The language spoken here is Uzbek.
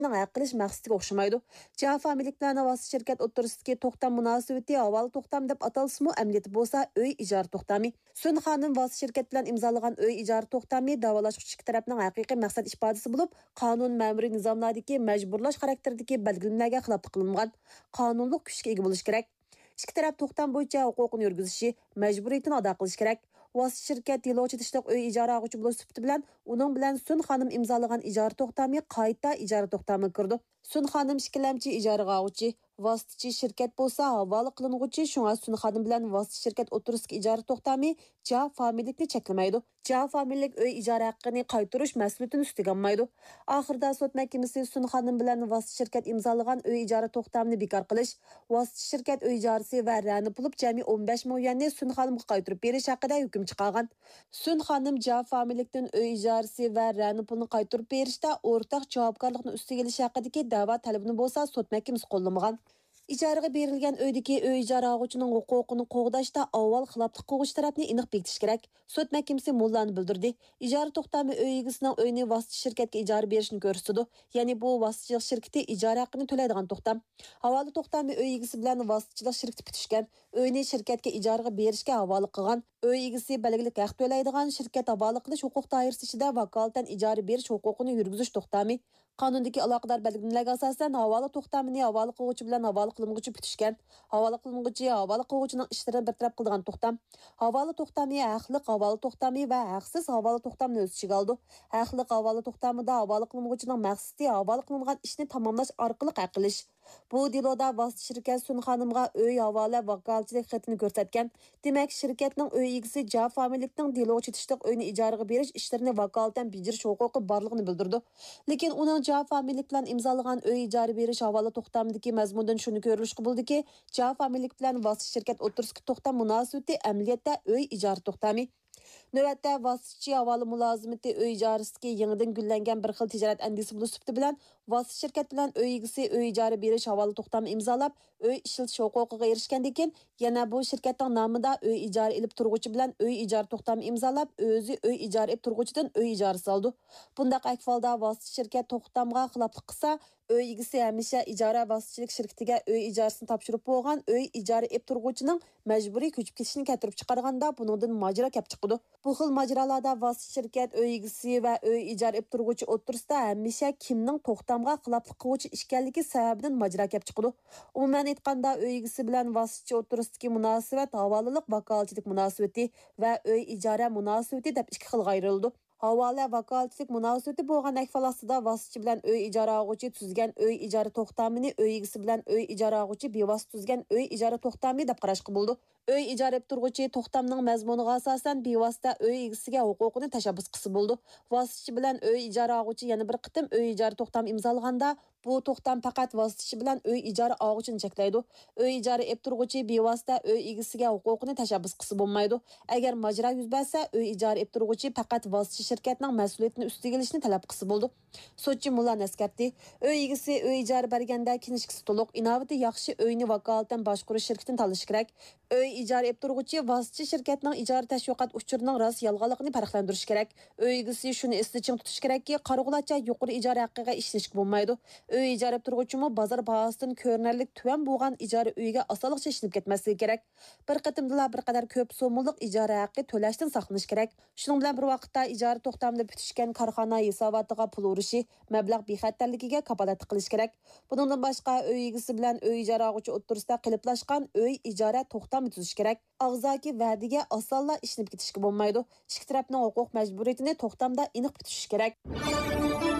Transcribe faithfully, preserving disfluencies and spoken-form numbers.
haq qilish maqsadiga o'xshamaydi. Javob familiklarning vasita shirkat o'tirisidagi to'xtam munosabati avval to'xtam deb atalsa-mu, amaliyoti bo'lsa uy ijara to'xtami. Sun xonim vasita shirkat bilan imzolagan uy ijara to'xtami davolashuvchi ikki tarafning haqiqiy maqsad ifodasi bo'lib, qonun ma'muriy nizomlardagi majburlash xarakteridagi belgilanmalarga xiloflik qilingan. Qonunlik kuchga ega bo'lish kerak. İki taraf to'xtam bo'yicha huquqini yurgizishi, majburiyatini ado qilish kerak. Vasita shirkat yo'lovchi tishliq uy ijara oluvchi bo'lish sifati bilan uning bilan Sun xonim imzolagan ijara to'xtami qayta ijara to'xtami kirdi. Sun xonim shiklamchi ijaraga oluvchi, vasitachi shirkat bo'lsa havola qilinuvchi, shunga Sun xonim bilan vasita shirkat o'tirisidagi ijara to'xtami javob familikni cheklamaydi. Javob familik uy ijara haqqini qaytarish mas'uliyatini ustiga olmaydi. Oxirida sud mahkamasi Sun xonim bilan vasita shirkat imzolagan uy ijara to'xtamini bekor qilish, vasita shirkat uy ijarasi va rani pulib jami o'n besh ming yuanni Sun xonimga qaytarib berish haqida hukm chiqargan. Sun xonim javob familikdan uy ijarasi va rani pulni qaytarib berishda o'rtaq javobgarlikni ustiga olish haqidagi da'vo talabini bo'lsa sud mahkamasi qo'llamagan. İcaraga berilgan uydagi uy ijara oluvchining huquqini qo'g'dashda avval xiloflik qiluvchi tarafni aniq bekitish kerak. Sud mahkamasi mullani bildirdi. Ijara to'xtami uy egasining uyini vasita shirkatga ijara berishni ko'rsatdi. Ya'ni bu vasitachilik shirkati ijara haqqini to'laydigan to'xtam. Havola to'xtami uy egasi bilan vasitachilik shirkati bitishgan. Uyni shirkatga ijaraga berishga havola qilgan. Uy egasi belgilik haq to'laydigan shirkat havola qilish huquq doirasi ichida vakolatdan ijara berish huquqini yurgizish to'xtami. Qonundagi aloqador belgilanmalarga asosan havola to'xtamini havola qiluvchi bilan havola qilinuvchi bitishgan. Havola qilinuvchi havola qiluvchining ishlarini bartaraf qiladigan to'xtam. Havola to'xtami haqliq havola to'xtami va haqsiz havola to'xtamini o'z ichiga oldi. Haqliq havola to'xtamida havola qilinuvchining maqsadi havola qilingan ishni tamomlash orqali haq qilish. Bu diloda vasita shirkat Sun xonimga uy havola vakolatchilik xatini ko'rsatgan. Demak, shirkatning uy egasi javob familikning dilovchi tishliq uyni ijaraga berish ishlarini vakolatdan bajarish huquqi borligini bildirdi. Lekin uning javob familik bilan imzolagan uy ijara berish havola to'xtamidagi mazmundan shuni ko'rishga bo'ldiki, javob familik bilan vasita shirkat o'tirisidagi to'xtam munosabati amaliyotda uy ijara to'xtami. Növətdə vasitçi havalı mülazimati uy ijarasiga yangidan gullangan bir xil tijorat andisi bo'lish sifati bilan vasita shirkat bilan uy egasi uy ijara berish havola to'xtamini imzolab, uy ishlatish huquqiga erishgandan keyin yana bu shirkatning nomida uy ijara ilib turg'uvchi bilan uy ijara to'xtamini imzolab, o'zi uy ijara ilib turg'uvchidan uy ijarasi oldi. Bundaq ahvolda vasita shirkat to'xtamga xiloflik qilsa, uy egasi hamisha ijara vasitchilik shirkatiga uy ijarasini topshirib bo'lgan uy ijara ilib turg'uvchining majburiy ko'chib ketishini keltirib chiqarganda buningdan majra kelib chiqadi. Bu xil majralarda vasita shirkat uy egasi va uy ijara ilib turg'uvchi o'tirisida hamisha kimning to'xtamga xiloflik qiluvchi ekanligi sababidan majra kelib chiqadi. Umuman aytganda uy egasi bilan vasitchi o'tirisidagi munosabat havolalik vakolatchilik munosabati va uy ijara munosabati deb ikki xilga ayrildi. Havola vakolatchilik munosabati bo'lgan ahvol ostida vasitchi bilan uy ijara oluvchi tuzgan uy ijara to'xtamini uy egasi bilan uy ijara oluvchi bevosita tuzgan uy ijara to'xtami deb qarashga bo'ldi. Uy ijara etib turg'uvchi to'xtamning mazmuniga asosan bevosita uy egasiga huquqini tashabbus qilsa bo'ldi. Vasitchi bilan uy ijara oluvchi yana bir qitim uy ijara to'xtam imzolganda bu to'xtam faqat vasitchi bilan uy ijara oluvchini cheklaydi. Uy ijara etib turg'uvchi bevosita uy egasiga huquqini tashabbus qilsa bo'lmaydi. Agar majra yuz bersa, uy ijara etib turg'uvchi faqat vasitchi shirkatning mas'uliyatini ustiga olishni talab qilsa bo'ldi. Sudchi Mulla Naskarti, uy egasi uy ijara berganda kinishkisi to'liq, inovati yaxshi uyni vakolatdan boshqarish shirkatini tanlash kerak. Uy ijara etib turg'uvchi vasitchi shirkatning ijara tashviqot uchurining rost yolg'onligini farqlantirish kerak. Uy egasi shuni esda ching tutish kerakki, qarog'ulacha yuqori ijara haqqiga ishlashga bo'lmaydi. Uy ijara etib turg'uvchimi bozor bahosidan ko'rinarli tuvan bo'lgan ijara uyiga osonlikcha ishlab ketmasligi kerak. Bir qatimda bir qadar ko'p so'mlik ijara haqqi to'lashdan saqlanish kerak. Shuning bilan bir vaqtda ijara to'xtamida bitishgan korxona hisobotiga pul urishi, mablag' bexatarligiga kafolat qilish kerak. Bundan boshqa uy egasi bilan uy ijara oluvchi o'tirisida qiliplashgan uy ijara to'xtami tuzish kerak. Og'zaki va'diga osonla ishlab ketishga bo'lmaydi. Ikki tarafning huquq majburiyatini to'xtamda aniq bitish kerak.